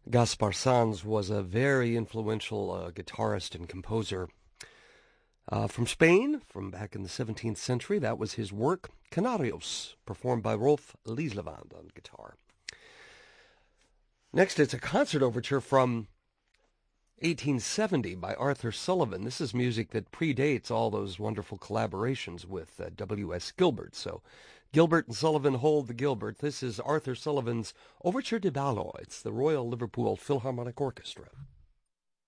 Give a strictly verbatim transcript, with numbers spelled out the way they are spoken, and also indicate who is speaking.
Speaker 1: Gaspar Sanz was a very influential uh, guitarist and composer uh, from Spain, from back in the seventeenth century. That was his work, Canarios, performed by Rolf Lieslevand on guitar. Next, it's a concert overture from eighteen seventy by Arthur Sullivan. This is music that predates all those wonderful collaborations with uh, W S. Gilbert. So Gilbert and Sullivan hold the Gilbert. This is Arthur Sullivan's Overture de Ballo. It's the Royal Liverpool Philharmonic Orchestra.